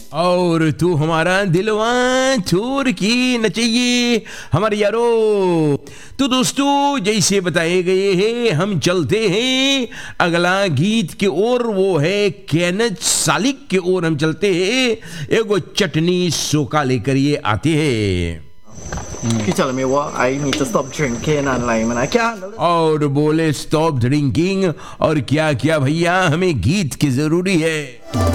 और तू हमारा दिलवा छोर की न चाहिए हमारे यारो। तो दोस्तों जैसे बताए गए हैं हम चलते हैं अगला गीत के ओर, वो है केनेथ सालिक के ओर हम चलते हैं। एगो चटनी सोका लेकर ये आते हैं। 佢就嚟咪話 I need to stop drinking and like man I can't और बोले स्टॉप ड्रिंकिंग और क्या क्या भैया हमें गीत की जरूरी है।